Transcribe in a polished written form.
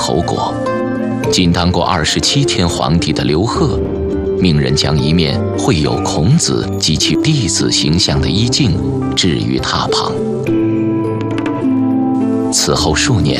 侯国，仅当过27天皇帝的刘贺，命人将一面绘有孔子及其弟子形象的衣镜置于榻旁。此后数年，